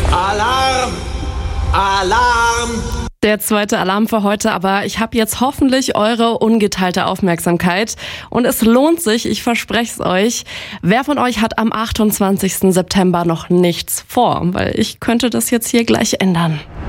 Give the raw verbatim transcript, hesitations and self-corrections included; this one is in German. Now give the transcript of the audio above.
Alarm! Alarm! Der zweite Alarm für heute, aber ich habe jetzt hoffentlich eure ungeteilte Aufmerksamkeit und es lohnt sich, ich verspreche es euch. Wer von euch hat am achtundzwanzigsten September noch nichts vor? Weil ich könnte das jetzt hier gleich ändern.